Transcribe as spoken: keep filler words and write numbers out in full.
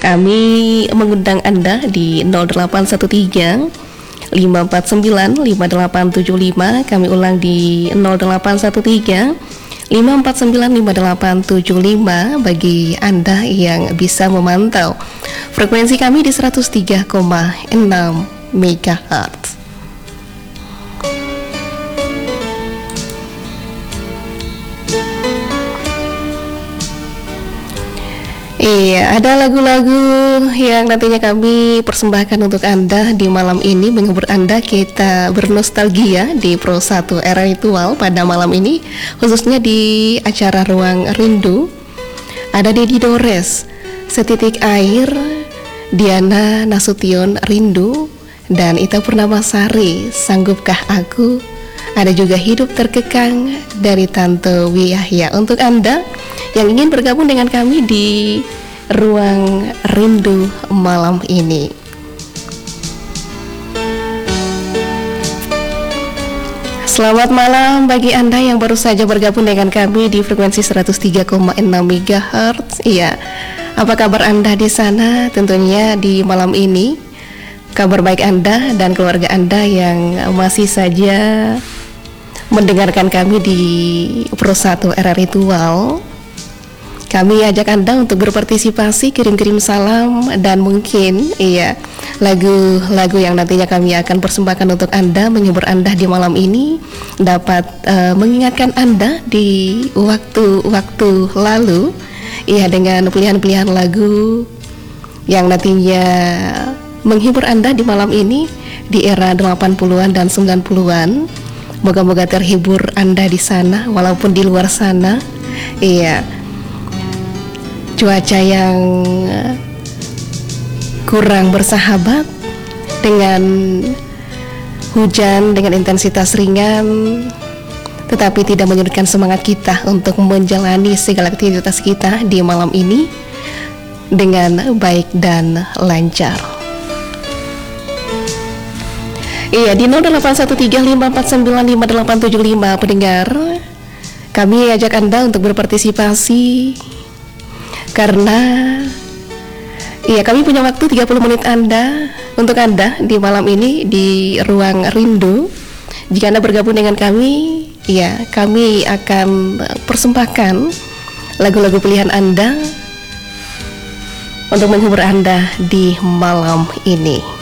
Kami mengundang Anda di nol delapan satu tiga lima empat sembilan lima delapan tujuh lima. Kami ulang di nol delapan satu tiga lima empat sembilan lima delapan tujuh lima bagi Anda yang bisa memantau frekuensi kami di seratus tiga koma enam megahertz. Iya, ada lagu-lagu yang nantinya kami persembahkan untuk Anda di malam ini, menghibur Anda. Kita bernostalgia di Pro satu Era Ritual pada malam ini, khususnya di acara Ruang Rindu. Ada Dedi Dores, Setitik Air, Diana Nasution, Rindu, dan Ita Purnamasari, Sanggupkah Aku. Ada juga Hidup Terkekang dari Tante Wiyahya untuk Anda yang ingin bergabung dengan kami di Ruang Rindu malam ini. Selamat malam bagi Anda yang baru saja bergabung dengan kami di frekuensi seratus tiga koma enam megahertz. Iya, apa kabar Anda di sana? Tentunya di malam ini kabar baik Anda dan keluarga Anda yang masih saja mendengarkan kami di Pro satu Era Ritual. Kami ajak Anda untuk berpartisipasi, kirim-kirim salam, dan mungkin iya lagu-lagu yang nantinya kami akan persembahkan untuk Anda, menghibur Anda di malam ini, dapat uh, mengingatkan Anda di waktu-waktu lalu, iya, dengan pilihan-pilihan lagu yang nantinya menghibur Anda di malam ini di era delapan puluhan dan sembilan puluhan. Moga-moga terhibur Anda di sana walaupun di luar sana. Iya, cuaca yang kurang bersahabat dengan hujan dengan intensitas ringan, tetapi tidak menyurutkan semangat kita untuk menjalani segala aktivitas kita di malam ini dengan baik dan lancar. Iya, di nol delapan satu tiga lima empat sembilan lima delapan tujuh lima pendengar, kami ajak Anda untuk berpartisipasi karena iya, kami punya waktu tiga puluh menit Anda untuk Anda di malam ini di Ruang Rindu. Jika Anda bergabung dengan kami, iya, kami akan persembahkan lagu-lagu pilihan Anda untuk menghibur Anda di malam ini.